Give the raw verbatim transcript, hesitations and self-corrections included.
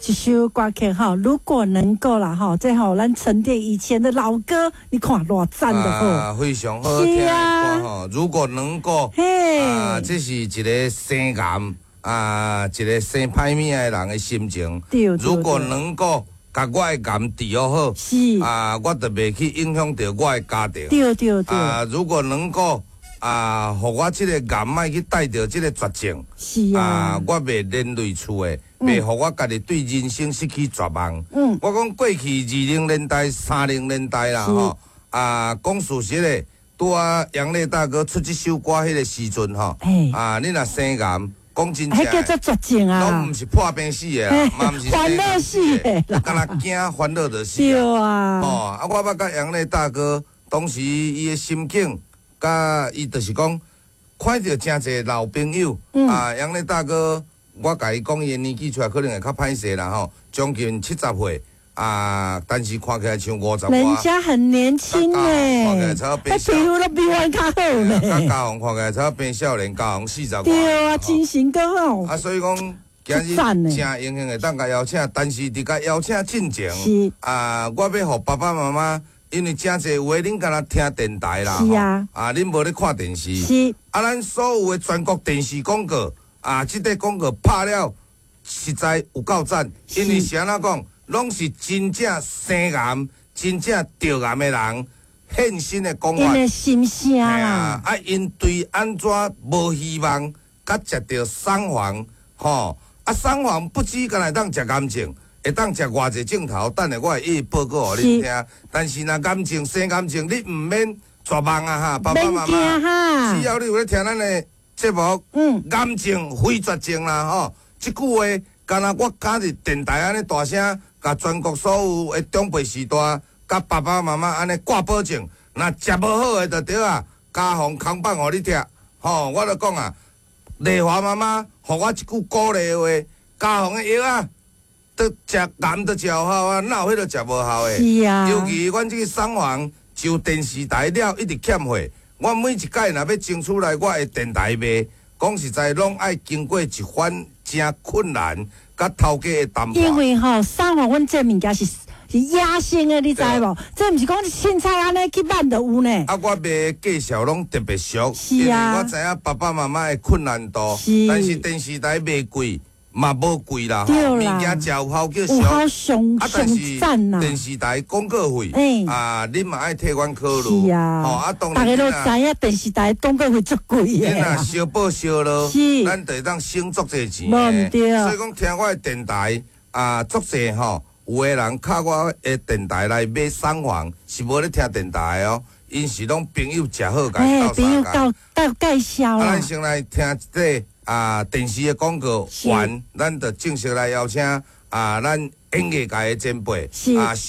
一首歌曲哈，如果能够啦哈，最好咱沉淀以前的老歌，你看多赞的好， 啊，非常好听的歌吼。如果能够，啊，这是一个生癌啊，一个生歹命的人的心情。如果能够甲我的癌治疗好， 是啊，我就袂去影响到我的家庭。 对对对。 啊，如果能够啊，互我这个癌莫去带着这个绝症， 是啊， 啊，我袂连累厝的。袂互我家己对人生失去绝望。 嗯， 我讲过去二零年代、三零年代啦吼，啊，讲事实的，拄啊杨烈大哥出这首歌迄个时阵吼，啊，你若生癌，讲真正， 迄叫做绝症啊， 拢毋是破病死的啦，嘛毋是欢乐死的啦， 敢若惊欢乐的死。 对啊， 哦，啊，我捌甲杨烈大哥，当时伊的心境，甲伊就是讲，看到真侪老朋友，啊，杨烈大哥。我甲伊讲，伊的年纪出来可能会较歹势啦吼，将近七十岁啊，但是看起来像五十多。 人家很年轻呢， 看起来才变小，皮肤都比阮较好呢。 甲嘉宏看起来才变少年，嘉宏四十多。 对啊，精神更好。 啊，所以讲今日真荣幸会当甲邀请，但是伫甲邀请进前，啊，我要互爸爸妈妈，因为真侪有诶，恁敢若听电台啦， 是啊， 啊，恁无咧看电视， 是啊，咱所有诶全国电视广告。啊，即个广告拍了，实在有够赞，因为是安怎讲，拢是真正生癌、真正得癌的人现身的讲法。 因的心声啦，啊，因对安怎无希望，甲食着桑黄，吼，啊，桑黄不止干来当食癌症，会当食偌济镜头，等下我会一一报告互恁听。但是若癌症、生癌症，你毋免绝望啊哈，爸爸妈妈，只要你有咧听咱的。节目，嗯，癌症非绝症啦吼，即句话，敢若我家伫电台安尼大声，甲全国所有的长辈时代，甲爸爸妈妈安尼挂保证，若食无好诶就对啊，家宏扛棒互你听，吼，我著讲啊，丽华妈妈，互我一句鼓励的话，家宏诶药啊，都食癌都食有效啊，哪有迄个食无效诶？ 是啊， 尤其阮即个送黄就电视台了，一直欠货。我每一届若要争取来我的电台卖，讲实在拢爱经过一番真困难，甲头家的谈判。 因为吼，送互阮这物件是是野生的，你知无？这毋是讲凊彩安尼去办就有呢。 啊，我卖介绍拢特别俗， 是啊， 因为我知影爸爸妈妈的困难度， 是但是电视台卖贵。嘛无贵啦， 吼， 物件食有效叫俗， 啊，但是电视台广告费，啊，恁嘛爱替阮考虑，是啊， 吼，啊，当然大家都知影电视台广告费足贵诶， 恁若小报小落， 是， 咱就会当省足济钱无毋对， 所以讲听我的电台，啊，足济吼，有诶人靠我的电台来买送房，是无咧听电台哦，因是拢朋友食好甲伊斗相共， 斗介绍啦， 咱先来听这个。啊，电视的广告完，咱就正式来邀请啊，咱演艺界的前辈啊。